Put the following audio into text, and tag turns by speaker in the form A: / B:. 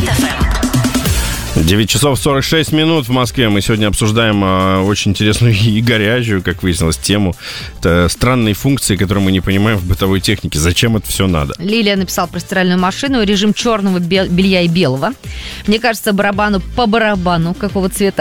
A: 9 часов 46 минут в Москве. Мы сегодня обсуждаем очень интересную и горячую, как выяснилось, тему. Это странные функции, которые мы не понимаем в бытовой технике. Зачем это все надо?
B: Лилия написала про стиральную машину. Режим черного белья и белого. Мне кажется, барабану по барабану, какого цвета